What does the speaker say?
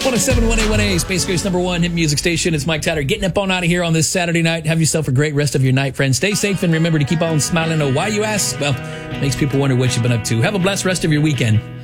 107.1A, Space Coast #1 hit music station. It's Mike Tatter getting up on out of here on this Saturday night. Have yourself a great rest of your night, friends. Stay safe and remember to keep on smiling. Oh, why you ask? Well, makes people wonder what you've been up to. Have a blessed rest of your weekend.